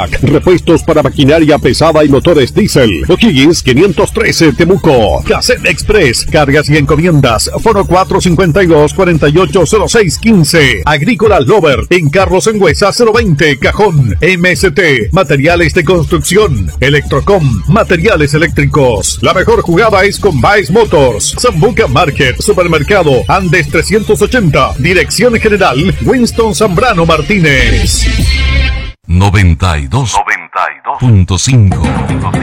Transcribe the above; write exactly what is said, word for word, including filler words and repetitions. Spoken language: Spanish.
Mac, repuestos para maquinaria pesada y motores diésel. O'Higgins quinientos trece Temuco. Cassette Express, cargas y encomiendas. Foro cuatro cincuenta y dos, cuarenta y ocho, cero seis quince. Agrícola Lover, en Carlos Engüesa cero veinte, Cajón. M S T, materiales de construcción. Electrocom, materiales eléctricos. La mejor jugada es con Baez Motors. Zambuca Market, Supermercado Andes trescientos ochenta. Dirección General Winston Zambrano Martínez. noventa y dos punto cinco